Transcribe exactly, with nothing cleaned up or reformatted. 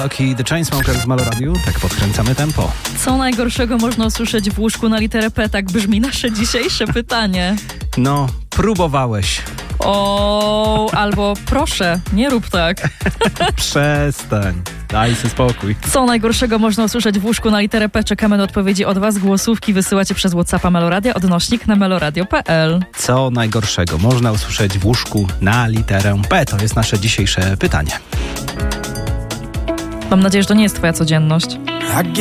Oki The Chainsmokers w Melo Radio. Tak podkręcamy tempo. Co najgorszego można usłyszeć w łóżku na literę P? Tak brzmi nasze dzisiejsze pytanie. No, próbowałeś. O, albo proszę, nie rób tak. Przestań. Daj sobie spokój. Co najgorszego można usłyszeć w łóżku na literę P? Czekamy na odpowiedzi od was. Głosówki wysyłacie przez WhatsAppa Meloradia, odnośnik na meloradio kropka p l. Co najgorszego można usłyszeć w łóżku na literę P? To jest nasze dzisiejsze pytanie. Mam nadzieję, że to nie jest twoja codzienność.